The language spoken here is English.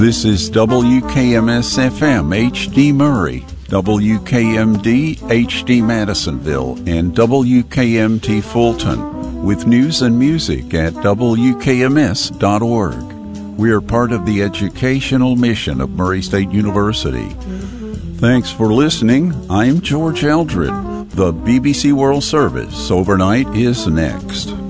This is WKMS-FM HD Murray, WKMD HD Madisonville, and WKMT Fulton, with news and music at WKMS.org. We are part of the educational mission of Murray State University. Thanks for listening. I'm George Eldred. The BBC World Service overnight is next.